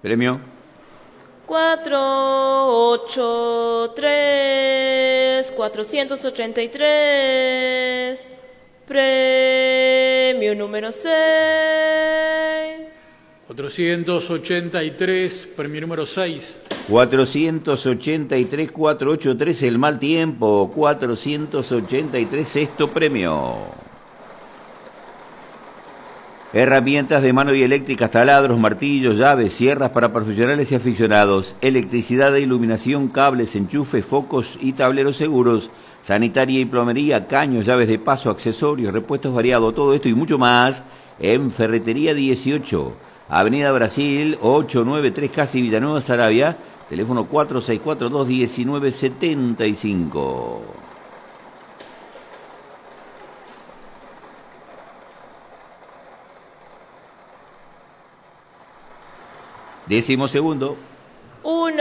Premio. 483, 483. Premio número 6. 483, premio número 6. 483, 483, el mal tiempo. 483, sexto premio. Herramientas de mano y eléctricas, taladros, martillos, llaves, sierras para profesionales y aficionados, electricidad e iluminación, cables, enchufes, focos y tableros seguros, sanitaria y plomería, caños, llaves de paso, accesorios, repuestos variados, todo esto y mucho más en Ferretería 18, Avenida Brasil, 893, casi Villanueva, Saravia, teléfono 4642-1975. Décimo segundo. 1.